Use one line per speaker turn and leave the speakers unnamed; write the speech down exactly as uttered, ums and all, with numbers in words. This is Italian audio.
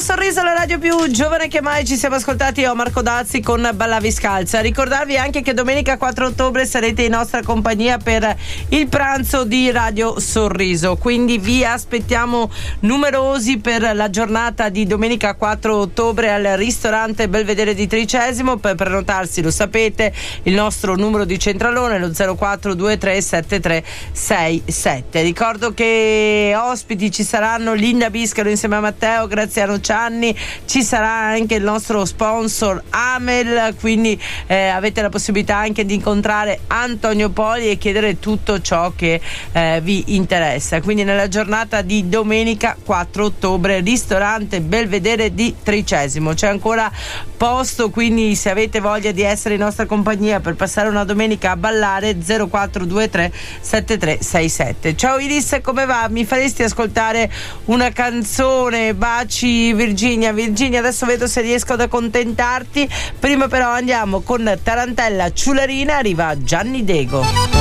Sorriso, la radio più giovane che mai. Ci siamo ascoltati io, Marco Dazzi, con Ballavi Scalza. Ricordarvi anche che domenica quattro ottobre sarete in nostra compagnia per il pranzo di Radio Sorriso, quindi vi aspettiamo numerosi per la giornata di domenica quattro ottobre al ristorante Belvedere di Tricesimo. Per prenotarsi, lo sapete, il nostro numero di centralone è lo zero quattro due tre sette tre sei sette. Ricordo che ospiti ci saranno Linda Biscaro insieme a Matteo, Graziano Cianni, ci sarà anche il nostro sponsor Amel, quindi eh, avete la possibilità anche di incontrare Antonio Poli e chiedere tutto ciò che eh, vi interessa. Quindi nella giornata di domenica quattro ottobre, ristorante Belvedere di Tricesimo, c'è ancora posto, quindi se avete voglia di essere in nostra compagnia per passare una domenica a ballare, zero quattro due tre sette tre sei sette. Ciao Iris, come va? Mi faresti ascoltare una canzone? Baci Virginia. Virginia, adesso vedo se riesco ad accontentarti. Prima però andiamo con Tarantella Ciularina, arriva Gianni Dego.